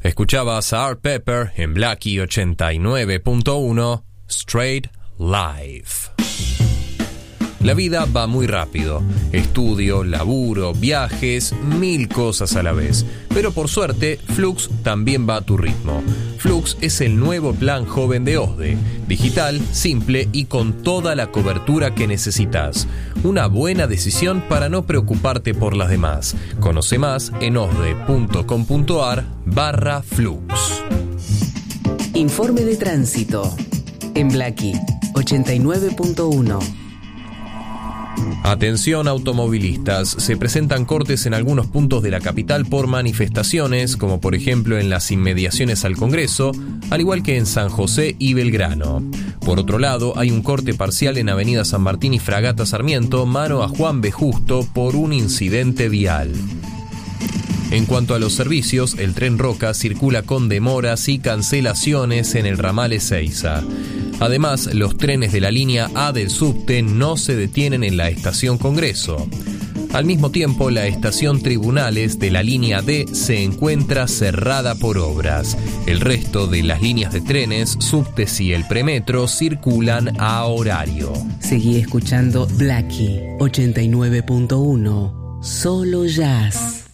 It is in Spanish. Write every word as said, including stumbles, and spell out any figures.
Escuchabas a Art Pepper en Blackie ochenta y nueve punto uno, Straight Life. La vida va muy rápido. Estudio, laburo, viajes, mil cosas a la vez. Pero por suerte, Flux también va a tu ritmo. Flux es el nuevo plan joven de OSDE. Digital, simple y con toda la cobertura que necesitas. Una buena decisión para no preocuparte por las demás. Conoce más en osde.com.ar barra Flux. Informe de tránsito en Blackie ochenta y nueve punto uno. Atención automovilistas, se presentan cortes en algunos puntos de la capital por manifestaciones, como por ejemplo en las inmediaciones al Congreso, al igual que en San José y Belgrano. Por otro lado, hay un corte parcial en Avenida San Martín y Fragata Sarmiento, mano a Juan B. Justo, por un incidente vial. En cuanto a los servicios, el tren Roca circula con demoras y cancelaciones en el ramal Ezeiza. Además, los trenes de la línea A del subte no se detienen en la estación Congreso. Al mismo tiempo, la estación Tribunales de la línea D se encuentra cerrada por obras. El resto de las líneas de trenes, subtes y el premetro circulan a horario. Seguí escuchando Blackie ochenta y nueve punto uno, solo jazz.